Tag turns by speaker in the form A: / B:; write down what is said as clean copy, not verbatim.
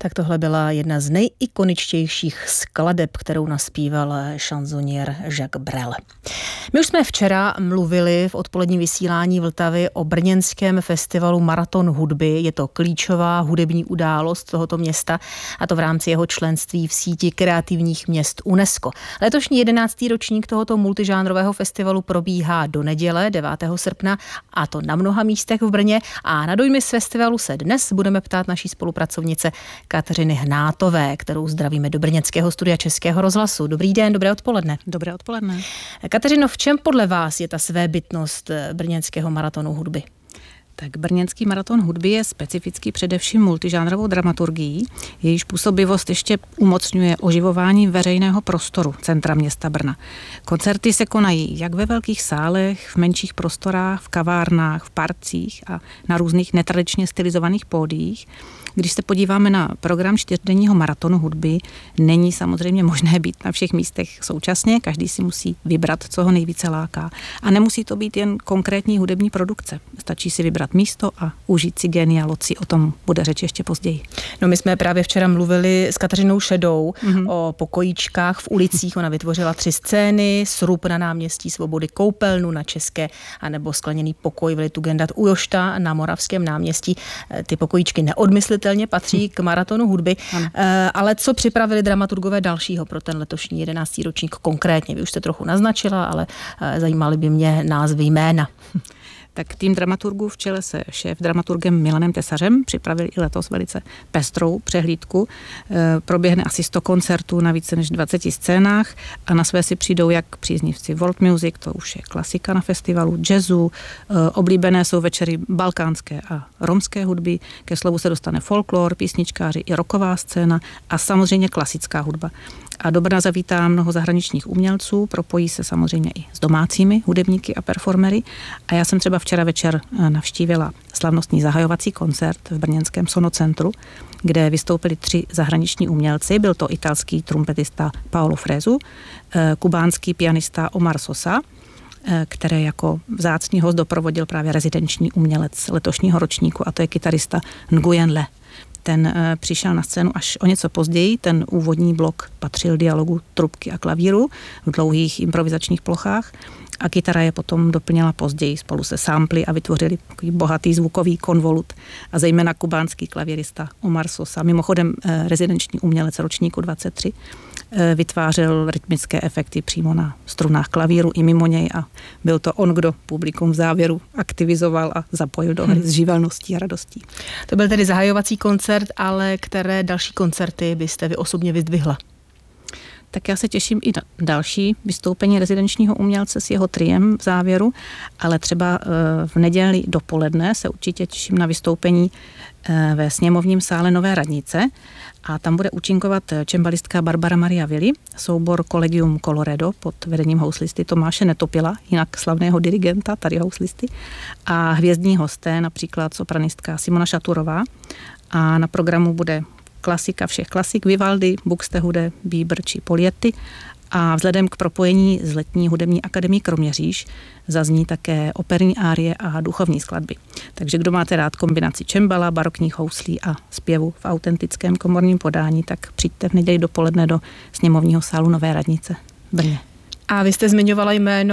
A: Tak tohle byla jedna z nejikoničtějších skladeb, kterou naspíval šanzoniér Jacques Brel. My už jsme včera mluvili v odpoledním vysílání Vltavy o brněnském festivalu Maraton hudby. Je to klíčová hudební událost tohoto města, a to v rámci jeho členství v síti kreativních měst UNESCO. Letošní 11. ročník tohoto multižánrového festivalu probíhá do neděle 9. srpna, a to na mnoha místech v Brně. A na dojmy z festivalu se dnes budeme ptát naší spolupracovnice Kateřiny Hnátové, kterou zdravíme do brněnského studia Českého rozhlasu. Dobrý den, dobré odpoledne.
B: Dobré odpoledne.
A: Kateřino, v čem podle vás je ta svébytnost brněnského maratonu hudby?
B: Tak brněnský maraton hudby je specifický především multižánrovou dramaturgií. Jejíž působivost ještě umocňuje oživování veřejného prostoru centra města Brna. Koncerty se konají jak ve velkých sálech, v menších prostorách, v kavárnách, v parcích a na různých netradičně stylizovaných pódiích. Když se podíváme na program 4denního maratonu hudby, není samozřejmě možné být na všech místech současně, každý si musí vybrat, co ho nejvíce láká. A nemusí to být jen konkrétní hudební produkce. Stačí si vybrat místo a užít si génia loci. O tom bude řeč ještě později.
A: No, my jsme právě včera mluvili s Kateřinou Šedou o pokojíčkách v ulicích. Ona vytvořila 3 scény, srub na náměstí Svobody, koupelnu na České, anebo skleněný pokoj v Litugendat u Jošta na Moravském náměstí. Ty pokojíčky neodmyslitelně patří k maratonu hudby. Ale co připravili dramaturgové dalšího pro ten letošní 11. ročník konkrétně? Vy už jste trochu naznačila, ale zajímaly by mě názvy, jména.
B: Tak tým dramaturgů v čele se šéf dramaturgem Milanem Tesařem připravili i letos velice pestrou přehlídku. Proběhne asi 100 koncertů na více než 20 scénách a na své si přijdou jak příznivci world music, to už je klasika na festivalu, jazzu, oblíbené jsou večery balkánské a romské hudby, ke slovu se dostane folklor, písničkáři i rocková scéna a samozřejmě klasická hudba. A do Brna zavítá mnoho zahraničních umělců, propojí se samozřejmě i s domácími hudebníky a performery. A já jsem třeba včera večer navštívila slavnostní zahajovací koncert v brněnském Sonocentru, kde vystoupili 3 zahraniční umělci. Byl to italský trumpetista Paolo Fresu, kubánský pianista Omar Sosa, které jako vzácný host doprovodil právě rezidenční umělec letošního ročníku, a to je kytarista Nguyen Le. Ten přišel na scénu až o něco později. Ten úvodní blok patřil dialogu trubky a klavíru v dlouhých improvizačních plochách a kytara je potom doplnila později spolu se samply a vytvořili takový bohatý zvukový konvolut. A zejména kubánský klavírista Omar Sosa, mimochodem rezidenční umělec ročníku 23, vytvářel rytmické efekty přímo na strunách klavíru i mimo něj a byl to on, kdo publikum v závěru aktivizoval a zapojil do hry s živelností a radostí.
A: To byl tedy zahajovací koncert, ale které další koncerty byste vy osobně vyzdvihla?
B: Tak já se těším i na další vystoupení rezidenčního umělce s jeho triem v závěru, ale třeba v neděli dopoledne se určitě těším na vystoupení ve sněmovním sále Nové radnice a tam bude účinkovat čembalistka Barbara Maria Willi, soubor Collegium Coloredo pod vedením houslisty Tomáše Netopila, jinak slavného dirigenta, tady houslisty, a hvězdní hosté, například sopranistka Simona Šaturová, a na programu bude klasika všech klasik, Vivaldi, Buxtehude, Bieber či Polietti, a vzhledem k propojení s letní hudební akademií Kroměříž zazní také operní árie a duchovní skladby. Takže kdo máte rád kombinaci čembala, barokních houslí a zpěvu v autentickém komorním podání, tak přijďte v neděli dopoledne do sněmovního sálu Nové radnice v Brně.
A: A vy jste zmiňovala jméno